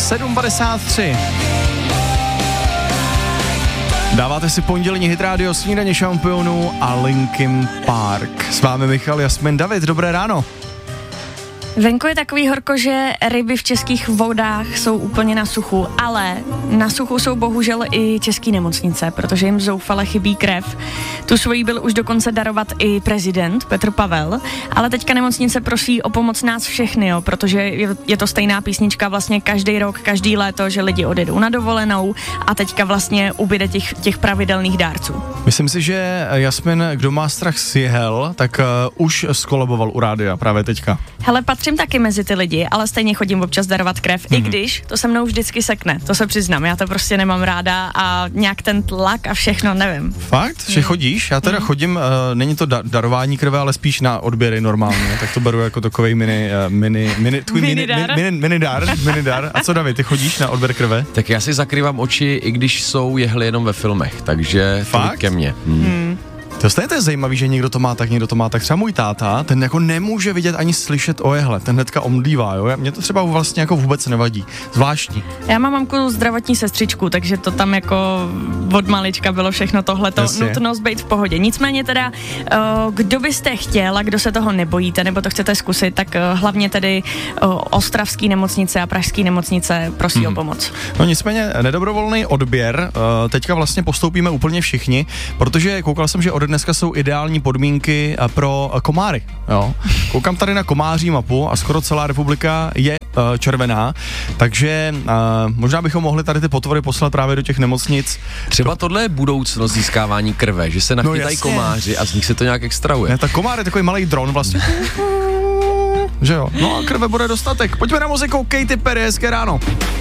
7:53. Dáváte si pondělní hit rádio Snídaně šampionů a Linkin Park. S vámi Michal, Jasmin, David, dobré ráno. Venku je takový horko, že ryby v českých vodách jsou úplně na suchu, ale na suchu jsou bohužel i české nemocnice, protože jim zoufale chybí krev. Tu svoji byl už dokonce darovat i prezident Petr Pavel, ale teďka nemocnice prosí o pomoc nás všechny, jo, protože je to stejná písnička vlastně každý rok, každý léto, že lidi odjedou na dovolenou a teďka vlastně ubyde těch pravidelných dárců. Myslím si, že Jasmin, kdo má strach z jehel, tak už skolaboval u rádia právě teďka. Hele, patřím taky mezi ty lidi, ale stejně chodím občas darovat krev, i když to se mnou vždycky sekne, to se přiznám, já to prostě nemám ráda a nějak ten tlak a všechno, nevím. Fakt? Že chodíš? Já teda chodím, není to darování krve, ale spíš na odběry normálně, tak to beru jako takovej minidar. A co, David, ty chodíš na odběr krve? Tak já si zakrývám oči, i když jsou jehly jenom ve filmech, takže to ke mně. To je zajímavý, že někdo to má tak. Třeba můj táta, ten jako nemůže vidět ani slyšet o jehle, ten hnedka omdlívá, jo. Mně to třeba vlastně jako vůbec nevadí. Zvláštní. Já mám mamku zdravotní sestřičku, takže to tam jako od malička bylo všechno tohleto, nutnost být v pohodě. Nicméně teda, kdo byste chtěl a kdo se toho nebojíte, nebo to chcete zkusit, tak hlavně tedy ostravský nemocnice a pražský nemocnice prosí o pomoc. No nicméně nedobrovolný odběr, teďka vlastně postoupíme úplně všichni, protože koukal jsem, že od dneska jsou ideální podmínky pro komáry, jo. Koukám tady na komáří mapu a skoro celá republika je červená, takže možná bychom mohli tady ty potvory poslat právě do těch nemocnic. Třeba tohle je budoucnost získávání krve, že se nachytají komáři a z nich se to nějak extrahuje. Ne, tak komár je takový malý dron vlastně. Že jo? No a krve bude dostatek. Pojďme na muziku, Katy Perry, hezké ráno.